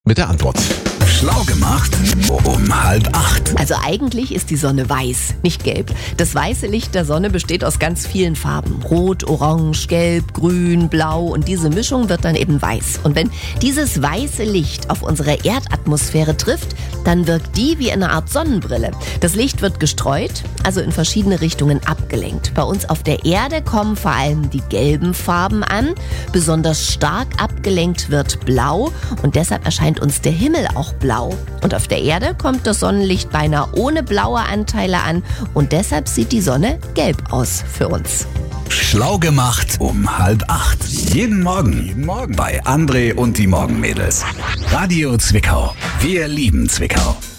mit der Antwort. Schlau gemacht um 7:30. Also eigentlich ist die Sonne weiß, nicht gelb. Das weiße Licht der Sonne besteht aus ganz vielen Farben. Rot, Orange, Gelb, Grün, Blau und diese Mischung wird dann eben weiß. Und wenn dieses weiße Licht auf unsere Erdatmosphäre trifft, dann wirkt die wie eine Art Sonnenbrille. Das Licht wird gestreut, also in verschiedene Richtungen abgelenkt. Bei uns auf der Erde kommen vor allem die gelben Farben an. Besonders stark abgelenkt wird Blau und deshalb erscheint uns der Himmel auch blau. Und auf der Erde kommt das Sonnenlicht beinahe ohne blaue Anteile an und deshalb sieht die Sonne gelb aus für uns. Schlau gemacht um 7:30. Jeden Morgen bei André und die Morgenmädels. Radio Zwickau. Wir lieben Zwickau.